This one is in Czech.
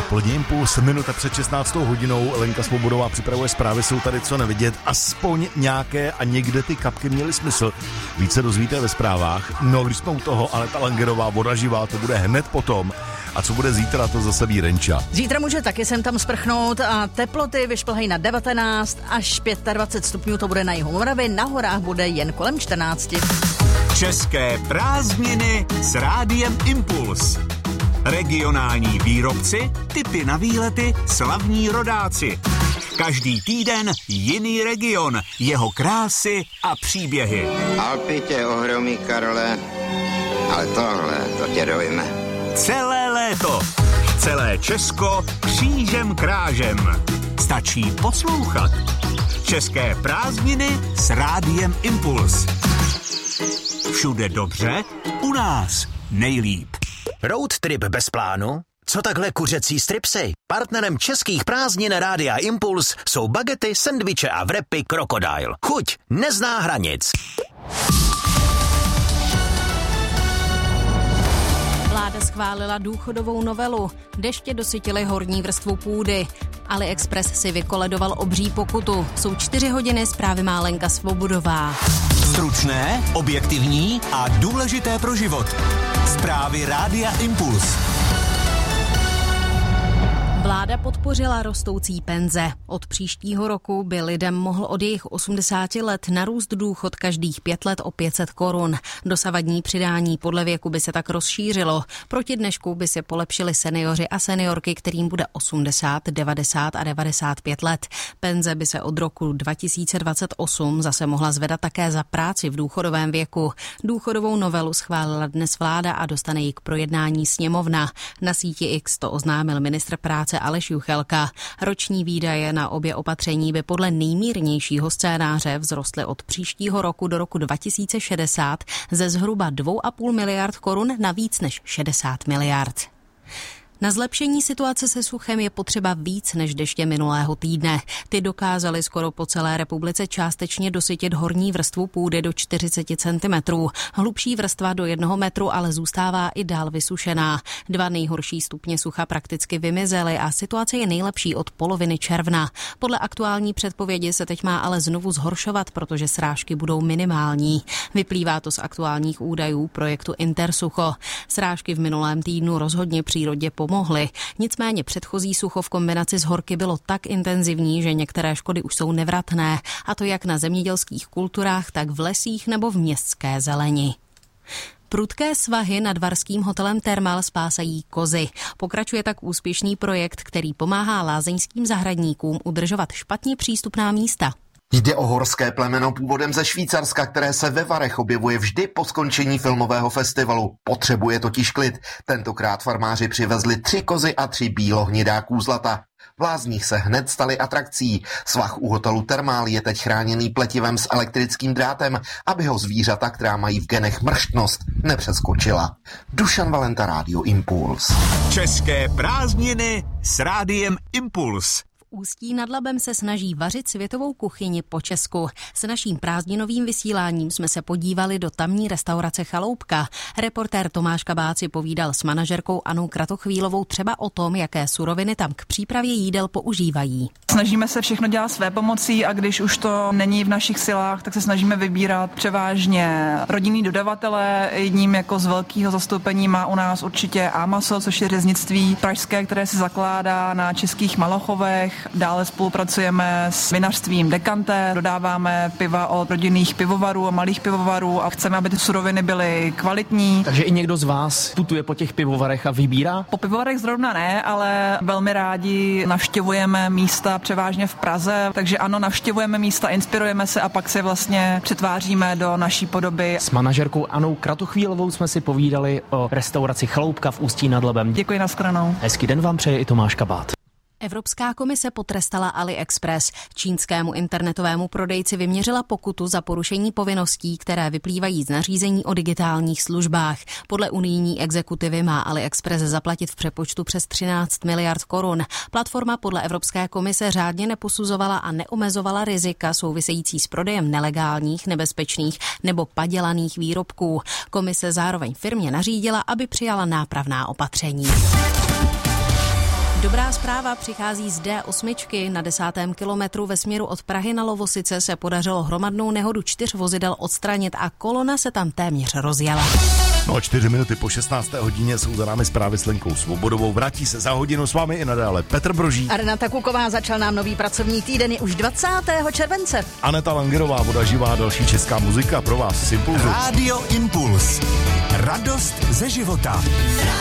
Odpolední impuls, minuta před 16. hodinou. Lenka Svobodová připravuje zprávy, jsou tady co nevidět. Aspoň nějaké a někde ty kapky měly smysl. Více dozvíte ve zprávách. No, když jsme u toho, ale ta Langerová voda živá, to bude hned potom. A co bude zítra, to zase ví Renča. Zítra může taky sem tam sprchnout a teploty vyšplhají na 19 až 25 stupňů, to bude na jihu Moravy, na horách bude jen kolem 14. České prázdniny s Rádiem Impuls. Regionální výrobci, tipy na výlety, slavní rodáci. Každý týden jiný region, jeho krásy a příběhy. Alpy tě ohromí, Karole, ale tohle, to tě dojme. Celé léto, celé Česko křížem krážem. Stačí poslouchat. České prázdniny s Rádiem Impuls. Všude dobře, u nás nejlíp. Road trip bez plánu? Co takhle kuřecí stripsy? Partnerem českých prázdnin Rádia Impuls jsou bagety, sendviče a wrapy Crocodile. Chuť nezná hranic. Vláda schválila důchodovou novelu. Deště dosytily horní vrstvu půdy. AliExpress si vykoledoval obří pokutu. Jsou 4 hodiny, zprávy má Lenka Svobodová. Stručné, objektivní a důležité pro život. Zprávy Rádia Impuls. Vláda podpořila rostoucí penze. Od příštího roku by lidem mohl od jejich 80 let narůst důchod každých 5 let o 500 korun. Dosavadní přidání podle věku by se tak rozšířilo. Proti dnešku by se polepšili seniori a seniorky, kterým bude 80, 90 a 95 let. Penze by se od roku 2028 zase mohla zvedat také za práci v důchodovém věku. Důchodovou novelu schválila dnes vláda a dostane ji k projednání sněmovna. Na síti X to oznámil ministr práce Aleš Juchelka. Roční výdaje na obě opatření by podle nejmírnějšího scénáře vzrostly od příštího roku do roku 2060 ze zhruba 2,5 miliard korun na víc než 60 miliard. Na zlepšení situace se suchem je potřeba víc než deště minulého týdne. Ty dokázaly skoro po celé republice částečně dosytit horní vrstvu půdy do 40 cm. Hlubší vrstva do 1 metru ale zůstává i dál vysušená. 2 nejhorší stupně sucha prakticky vymizely a situace je nejlepší od poloviny června. Podle aktuální předpovědi se teď má ale znovu zhoršovat, protože srážky budou minimální. Vyplývá to z aktuálních údajů projektu Intersucho. Srážky v minulém týdnu rozhodně přírodě pomohly. Nicméně předchozí sucho v kombinaci s horky bylo tak intenzivní, že některé škody už jsou nevratné, a to jak na zemědělských kulturách, tak v lesích nebo v městské zeleni. Prudké svahy nad varským hotelem Thermal spásají kozy. Pokračuje tak úspěšný projekt, který pomáhá lázeňským zahradníkům udržovat špatně přístupná místa. Jde o horské plemeno původem ze Švýcarska, které se ve Varech objevuje vždy po skončení filmového festivalu. Potřebuje totiž klid. Tentokrát farmáři přivezli 3 kozy a 3 bílohnědá kůzlata. V lázních se hned staly atrakcí. Svah u hotelu Thermal je teď chráněný pletivem s elektrickým drátem, aby ho zvířata, která mají v genech mrštnost, nepřeskočila. Dušan Valenta, Rádio Impuls. České prázdniny s Rádiem Impuls. Ústí nad Labem se snaží vařit světovou kuchyni po Česku. S naším prázdninovým vysíláním jsme se podívali do tamní restaurace Chaloupka. Reportér Tomáš Kabát si povídal s manažerkou Anou Kratochvílovou třeba o tom, jaké suroviny tam k přípravě jídel používají. Snažíme se všechno dělat své pomocí a když už to není v našich silách, tak se snažíme vybírat převážně rodinný dodavatele. Jedním jako z velkého zastoupení má u nás určitě Amaso, což je řeznictví pražské, které se zakládá na českých Malochovech. Dále spolupracujeme s vinařstvím Dekanté, dodáváme piva od rodinných pivovarů a malých pivovarů a chceme, aby ty suroviny byly kvalitní. Takže i někdo z vás putuje po těch pivovarech a vybírá? Po pivovarech zrovna ne, ale velmi rádi navštěvujeme místa převážně v Praze, takže ano, navštěvujeme místa, inspirujeme se a pak se vlastně přetváříme do naší podoby. S manažerkou Anou Kratochvílovou jsme si povídali o restauraci Chaloupka v Ústí nad Labem. Děkuji, nashledanou. Hezký den vám přeje i Tomáš Kabát. Evropská komise potrestala AliExpress. Čínskému internetovému prodejci vyměřila pokutu za porušení povinností, které vyplývají z nařízení o digitálních službách. Podle unijní exekutivy má AliExpress zaplatit v přepočtu přes 13 miliard korun. Platforma podle Evropské komise řádně neposuzovala a neomezovala rizika související s prodejem nelegálních, nebezpečných nebo padělaných výrobků. Komise zároveň firmě nařídila, aby přijala nápravná opatření. Dobrá zpráva přichází z D8. Na 10. kilometru ve směru od Prahy na Lovosice se podařilo hromadnou nehodu 4 vozidel odstranit a kolona se tam téměř rozjela. No 4 minuty po 16. hodině jsou za námi zprávy s Lenkou Svobodovou. Vrátí se za hodinu s vámi i nadále Petr Brožík. A Renata Kuková, začal nám nový pracovní týden, je už 20. července. Aneta Langerová, Voda živá, další česká muzika pro vás z Impulzu. Rádio Impuls. Radost ze života.